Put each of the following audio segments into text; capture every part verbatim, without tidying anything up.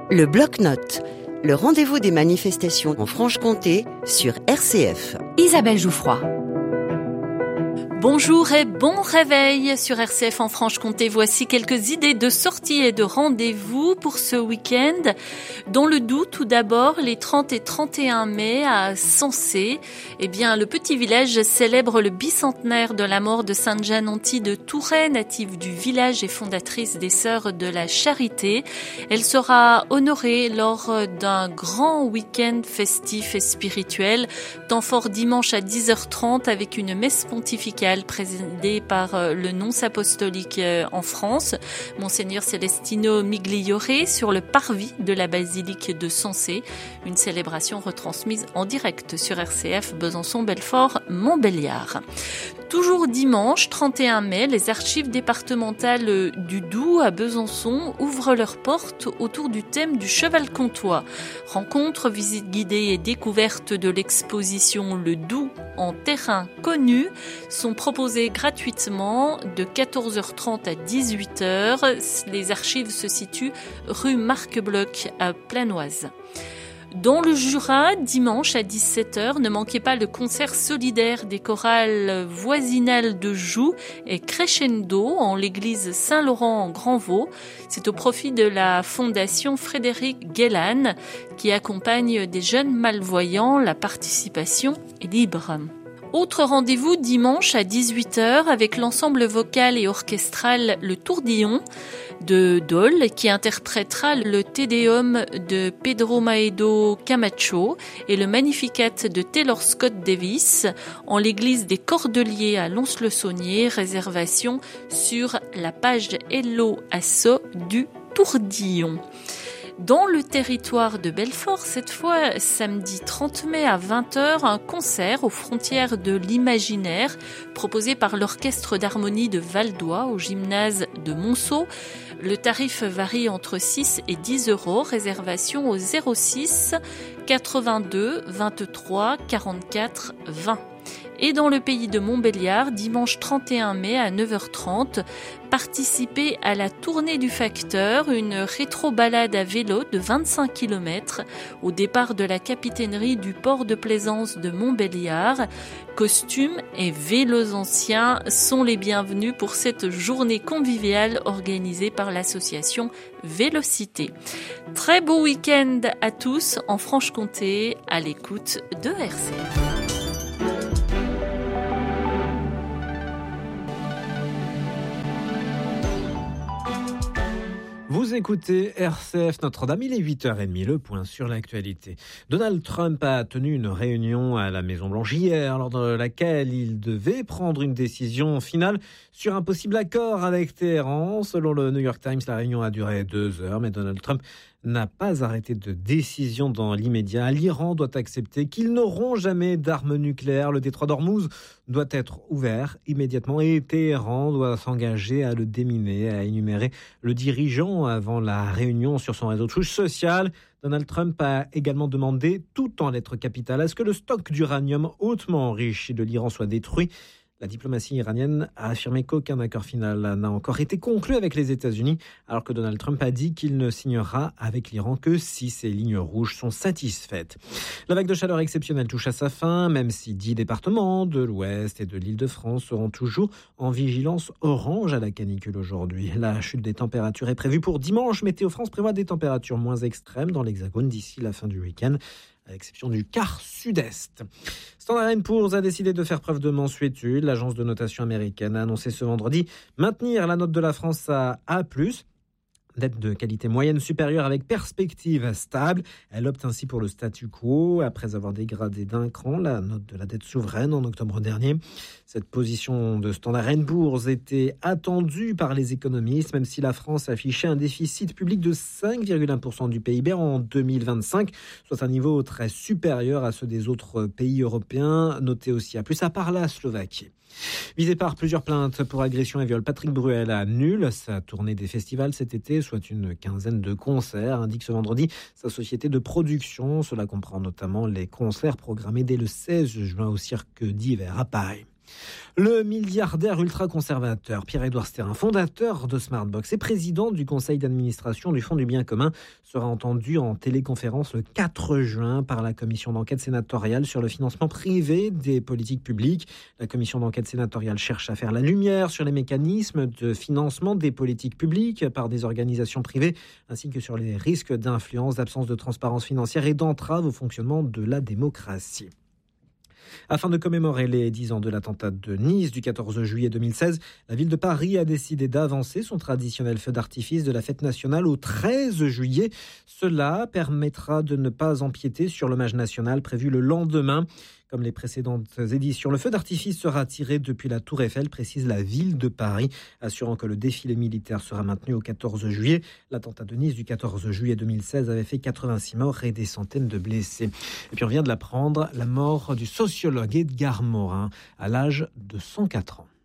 Le bloc-notes, le rendez-vous des manifestations en Franche-Comté sur R C F. Isabelle Jouffroy. Bonjour et bon réveil sur R C F en Franche-Comté. Voici quelques idées de sorties et de rendez-vous pour ce week-end. Dans le Doubs, tout d'abord, les trente et trente et un mai à Sensé, eh bien, le petit village célèbre le bicentenaire de la mort de Sainte Jeanne Anti de Touret, native du village et fondatrice des Sœurs de la Charité. Elle sera honorée lors d'un grand week-end festif et spirituel. Temps fort dimanche à dix heures trente avec une messe pontificale présidé par le nonce apostolique en France, Monseigneur Celestino Migliore, sur le parvis de la basilique de Sensé. Une célébration retransmise en direct sur R C F Besançon-Belfort-Montbéliard. Toujours dimanche trente et un mai, les archives départementales du Doubs à Besançon ouvrent leurs portes autour du thème du cheval comtois. Rencontres, visites guidées et découvertes de l'exposition Le Doubs en terrain connu sont proposées gratuitement de quatorze heures trente à dix-huit heures. Les archives se situent rue Marc-Bloch à Planoise. Dans le Jura, dimanche à dix-sept heures, ne manquez pas le concert solidaire des chorales voisinales de Joux et Crescendo en l'église Saint-Laurent en Grand-Vaux. C'est au profit de la fondation Frédéric Guélan qui accompagne des jeunes malvoyants. La participation est libre. Autre rendez-vous dimanche à dix-huit heures avec l'ensemble vocal et orchestral Le Tourdillon de Dole qui interprétera le Te Deum de Pedro Maedo Camacho et le Magnificat de Taylor Scott Davis en l'église des Cordeliers à Lons-le-Saunier. Réservation sur la page Hello Asso du Tourdillon. Dans le territoire de Belfort, cette fois, samedi trente mai à vingt heures, un concert aux frontières de l'imaginaire proposé par l'Orchestre d'harmonie de Val-d'Oie au gymnase de Monceau. Le tarif varie entre six et dix euros. Réservation au zéro six quatre-vingt-deux vingt-trois quarante-quatre vingt. Et dans le pays de Montbéliard, dimanche trente et un mai à neuf heures trente, participez à la tournée du facteur, une rétro-balade à vélo de vingt-cinq kilomètres au départ de la capitainerie du port de plaisance de Montbéliard. Costumes et vélos anciens sont les bienvenus pour cette journée conviviale organisée par l'association Vélocité. Très beau week-end à tous en Franche-Comté à l'écoute de R C F. Vous écoutez R C F Notre-Dame, il est huit heures trente, le point sur l'actualité. Donald Trump a tenu une réunion à la Maison-Blanche hier, lors de laquelle il devait prendre une décision finale sur un possible accord avec Téhéran. Selon le New York Times, la réunion a duré deux heures, mais Donald Trump n'a pas arrêté de décision dans l'immédiat. L'Iran doit accepter qu'ils n'auront jamais d'armes nucléaires. Le détroit d'Ormuz doit être ouvert immédiatement et Téhéran doit s'engager à le déminer, a énuméré le dirigeant avant la réunion sur son réseau Truth Social. Donald Trump a également demandé, tout en lettres capitales, à ce que le stock d'uranium hautement enrichi de l'Iran soit détruit. La diplomatie iranienne a affirmé qu'aucun accord final n'a encore été conclu avec les États-Unis, alors que Donald Trump a dit qu'il ne signera avec l'Iran que si ces lignes rouges sont satisfaites. La vague de chaleur exceptionnelle touche à sa fin, même si dix départements de l'Ouest et de l'Île-de-France seront toujours en vigilance orange à la canicule aujourd'hui. La chute des températures est prévue pour dimanche. Météo France prévoit des températures moins extrêmes dans l'Hexagone d'ici la fin du week-end, à l'exception du quart sud-est. Standard and Poor's a décidé de faire preuve de mansuétude. L'agence de notation américaine a annoncé ce vendredi maintenir la note de la France à A plus, dette de qualité moyenne supérieure avec perspective stable. Elle opte ainsi pour le statu quo après avoir dégradé d'un cran la note de la dette souveraine en octobre dernier. Cette position de Standard and Poor's était attendue par les économistes, même si la France affichait un déficit public de cinq virgule un pour cent du P I B en deux mille vingt-cinq, soit un niveau très supérieur à ceux des autres pays européens, notés aussi à plus, à part la Slovaquie. Visé par plusieurs plaintes pour agression et viol, Patrick Bruel annule sa tournée des festivals cet été, soit une quinzaine de concerts, indique ce vendredi sa société de production. Cela comprend notamment les concerts programmés dès le seize juin au Cirque d'Hiver à Paris. Le milliardaire ultra-conservateur Pierre-Édouard Stérin, fondateur de Smartbox et président du conseil d'administration du Fonds du bien commun, sera entendu en téléconférence le quatre juin par la commission d'enquête sénatoriale sur le financement privé des politiques publiques. La commission d'enquête sénatoriale cherche à faire la lumière sur les mécanismes de financement des politiques publiques par des organisations privées, ainsi que sur les risques d'influence, d'absence de transparence financière et d'entrave au fonctionnement de la démocratie. Afin de commémorer les dix ans de l'attentat de Nice du quatorze juillet deux mille seize, la ville de Paris a décidé d'avancer son traditionnel feu d'artifice de la fête nationale au treize juillet. Cela permettra de ne pas empiéter sur l'hommage national prévu le lendemain. Comme les précédentes éditions, le feu d'artifice sera tiré depuis la Tour Eiffel, précise la ville de Paris, assurant que le défilé militaire sera maintenu au quatorze juillet. L'attentat de Nice du quatorze juillet deux mille seize avait fait quatre-vingt-six morts et des centaines de blessés. Et puis on vient de l'apprendre, la mort du sociologue Edgar Morin à l'âge de cent quatre ans.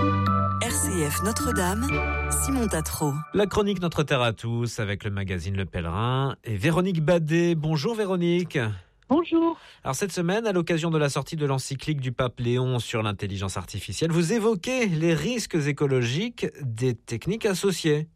R C F Notre-Dame, Simon Tatro. La chronique Notre Terre à tous avec le magazine Le Pèlerin et Véronique Badet. Bonjour Véronique. Bonjour. Alors cette semaine, à l'occasion de la sortie de l'encyclique du pape Léon sur l'intelligence artificielle, vous évoquez les risques écologiques des techniques associées.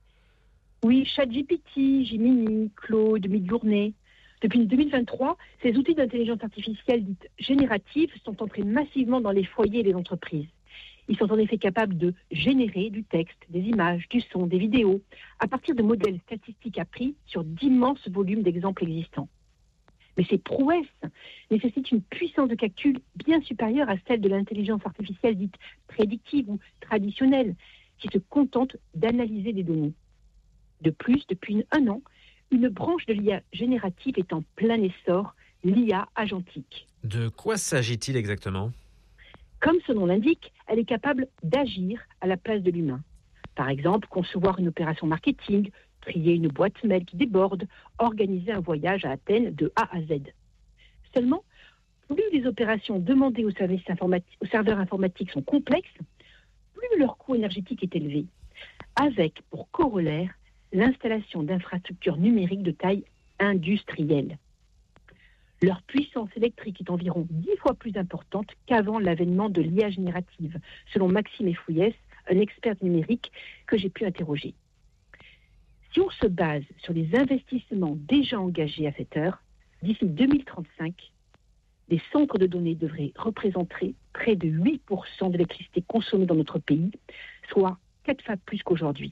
Oui, ChatGPT, Gemini, Claude, Midjourney. Depuis deux mille vingt-trois, ces outils d'intelligence artificielle dite générative sont entrés massivement dans les foyers et les entreprises. Ils sont en effet capables de générer du texte, des images, du son, des vidéos, à partir de modèles statistiques appris sur d'immenses volumes d'exemples existants. Mais ces prouesses nécessitent une puissance de calcul bien supérieure à celle de l'intelligence artificielle dite prédictive ou traditionnelle, qui se contente d'analyser des données. De plus, depuis un an, une branche de l'I A générative est en plein essor, l'I A agentique. De quoi s'agit-il exactement ? Comme son nom l'indique, elle est capable d'agir à la place de l'humain. Par exemple, concevoir une opération marketing, trier une boîte mail qui déborde, organiser un voyage à Athènes de A à Z. Seulement, plus les opérations demandées aux, services informati- aux serveurs informatiques sont complexes, plus leur coût énergétique est élevé, avec pour corollaire l'installation d'infrastructures numériques de taille industrielle. Leur puissance électrique est environ dix fois plus importante qu'avant l'avènement de l'I A générative, selon Maxime Efouillès, un expert numérique que j'ai pu interroger. Si on se base sur les investissements déjà engagés à cette heure, d'ici deux mille trente-cinq, les centres de données devraient représenter près de huit pour cent de l'électricité consommée dans notre pays, soit quatre fois plus qu'aujourd'hui.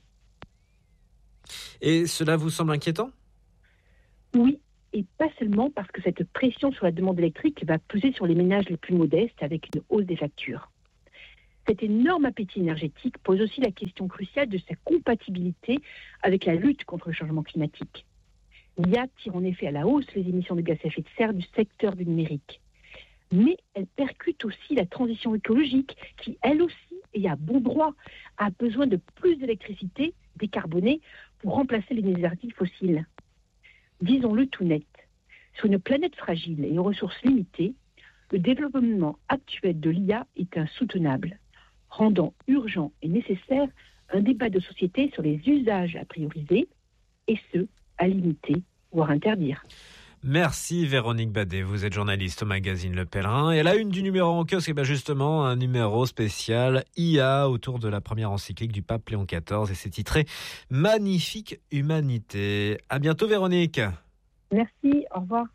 Et cela vous semble inquiétant ? Oui, et pas seulement parce que cette pression sur la demande électrique va peser sur les ménages les plus modestes avec une hausse des factures. Cet énorme appétit énergétique pose aussi la question cruciale de sa compatibilité avec la lutte contre le changement climatique. L'I A tire en effet à la hausse les émissions de gaz à effet de serre du secteur du numérique. Mais elle percute aussi la transition écologique qui, elle aussi, et à bon droit, a besoin de plus d'électricité décarbonée pour remplacer les énergies fossiles. Disons-le tout net, sur une planète fragile et aux ressources limitées, le développement actuel de l'I A est insoutenable, rendant urgent et nécessaire un débat de société sur les usages à prioriser et ceux à limiter, voire interdire. Merci Véronique Badet, vous êtes journaliste au magazine Le Pèlerin. Et à la une du numéro en kiosque, et bien justement un numéro spécial I A autour de la première encyclique du pape Léon quatorze et c'est titré « Magnifique humanité ». À bientôt Véronique. Merci, au revoir.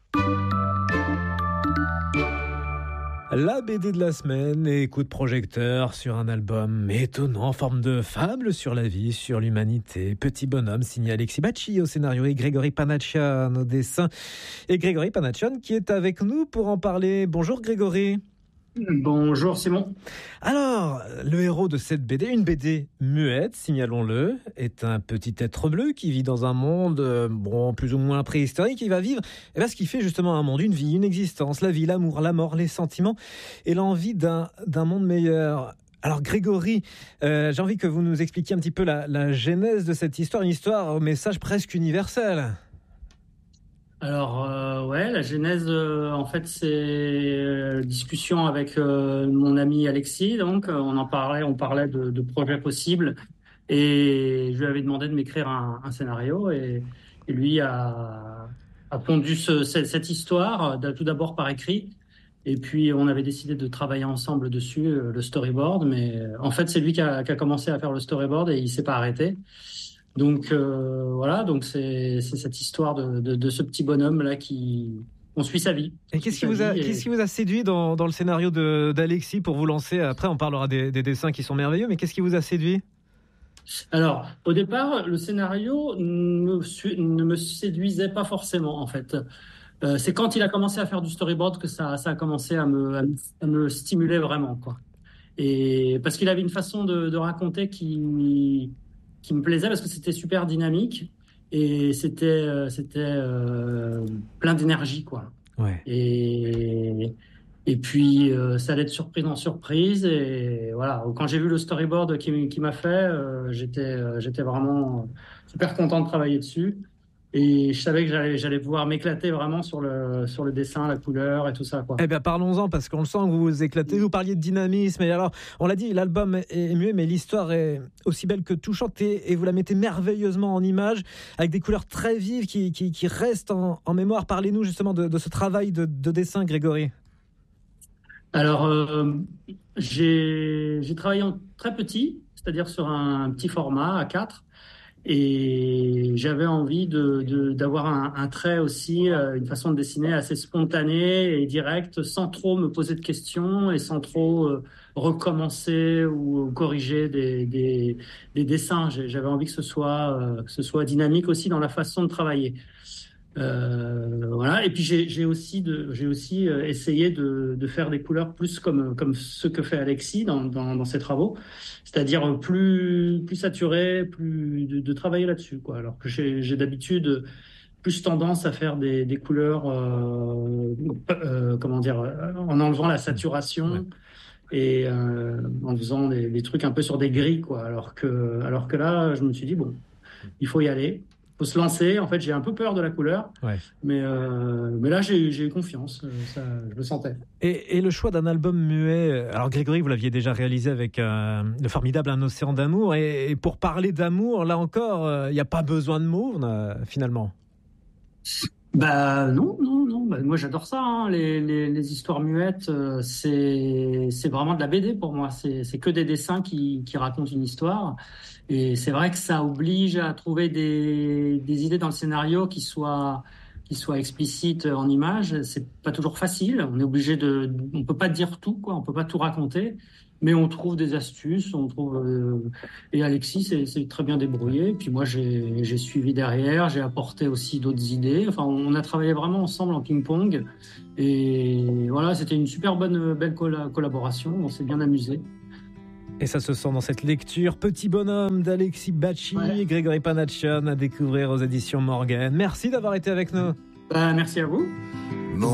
La B D de la semaine et coup de projecteur sur un album étonnant en forme de fable sur la vie, sur l'humanité. Petit bonhomme signé Alexis Bacci au scénario et Grégory Panachian au dessin. Et Grégory Panachian qui est avec nous pour en parler. Bonjour Grégory. Bonjour Simon. Alors, le héros de cette B D, une B D muette, signalons-le, est un petit être bleu qui vit dans un monde, euh, bon, plus ou moins préhistorique. Il va vivre eh bien, ce qui fait justement un monde, une vie, une existence, la vie, l'amour, la mort, les sentiments et l'envie d'un, d'un monde meilleur. Alors Grégory, euh, j'ai envie que vous nous expliquiez un petit peu la, la genèse de cette histoire, une histoire au message presque universel. Alors euh, ouais, la genèse, euh, en fait, c'est euh, discussion avec euh, mon ami Alexis. Donc, euh, on en parlait, on parlait de, de projets possibles, et je lui avais demandé de m'écrire un, un scénario, et, et lui a, a pondu ce, cette, cette histoire, tout d'abord par écrit, Et puis, on avait décidé de travailler ensemble dessus, euh, le storyboard. Mais euh, en fait, c'est lui qui a, qui a commencé à faire le storyboard et il s'est pas arrêté. Donc euh, voilà, donc c'est, c'est cette histoire de, de, de ce petit bonhomme là qui on suit sa vie. Et qu'est-ce qui vous a, et... qu'est-ce qui vous a séduit dans, dans le scénario de, d'Alexis pour vous lancer? Après, on parlera des, des dessins qui sont merveilleux, mais qu'est-ce qui vous a séduit? Alors, au départ, le scénario ne, ne me séduisait pas forcément en fait. Euh, c'est quand il a commencé à faire du storyboard que ça, ça a commencé à me, à me, à me stimuler vraiment, quoi. Et parce qu'il avait une façon de, de raconter qui, qui me plaisait parce que c'était super dynamique et c'était, c'était euh, plein d'énergie, quoi. Ouais. Et, et puis, euh, ça allait de surprise en surprise. Et voilà, quand j'ai vu le storyboard qui, qui m'a fait, euh, j'étais, euh, j'étais vraiment super content de travailler dessus. Et je savais que j'allais, j'allais pouvoir m'éclater vraiment sur le, sur le dessin, la couleur et tout ça, quoi. Eh bien, parlons-en, parce qu'on le sent que vous vous éclatez. Vous parliez de dynamisme. Et alors, on l'a dit, l'album est muet, mais l'histoire est aussi belle que touchante. Et, et vous la mettez merveilleusement en image, avec des couleurs très vives qui, qui, qui restent en, en mémoire. Parlez-nous justement de, de ce travail de, de dessin, Grégory. Alors, euh, j'ai, j'ai travaillé en très petit, c'est-à-dire sur un, un petit format A quatre. Et j'avais envie de, de, d'avoir un, un trait aussi, euh, une façon de dessiner assez spontanée et directe, sans trop me poser de questions et sans trop euh, recommencer ou corriger des, des, des dessins. J'avais envie que ce soit, euh, que ce soit dynamique aussi dans la façon de travailler. Euh, voilà. Et puis j'ai, j'ai aussi, de, j'ai aussi euh, essayé de, de faire des couleurs plus comme, comme ce que fait Alexis dans, dans, dans ses travaux, c'est-à-dire plus, plus saturé, plus de, de travailler là-dessus, quoi. Alors que j'ai, j'ai d'habitude plus tendance à faire des, des couleurs, euh, euh, comment dire, en enlevant la saturation. Ouais. Et euh, en faisant des, des trucs un peu sur des grilles, quoi. Alors que, alors que là, je me suis dit bon, il faut y aller. Faut se lancer. En fait, j'ai un peu peur de la couleur, ouais. mais, euh, mais là, j'ai, j'ai eu confiance. Ça, je le sentais. Et, et le choix d'un album muet, alors Grégory, vous l'aviez déjà réalisé avec euh, le formidable Un océan d'amour. Et, et pour parler d'amour, là encore, il euh, n'y a pas besoin de mots, euh, finalement. Bah non, non, non. Bah, moi, j'adore ça. Hein. Les, les, les histoires muettes, euh, c'est, c'est vraiment de la B D pour moi. C'est, c'est que des dessins qui, qui racontent une histoire. Et c'est vrai que ça oblige à trouver des, des idées dans le scénario qui soient, qui soient explicites en images. C'est pas toujours facile. On est obligé de, on peut pas dire tout, quoi. On peut pas tout raconter. Mais on trouve des astuces, on trouve euh, et Alexis s'est, s'est très bien débrouillé. Puis moi j'ai, j'ai suivi derrière, j'ai apporté aussi d'autres idées. Enfin, on a travaillé vraiment ensemble en ping-pong et voilà, c'était une super bonne belle colla- collaboration. On s'est bien amusé. Et ça se sent dans cette lecture. Petit bonhomme d'Alexis Bacci, ouais. Grégory Panaccione à découvrir aux éditions Morgan. Merci d'avoir été avec nous. Bah, merci à vous.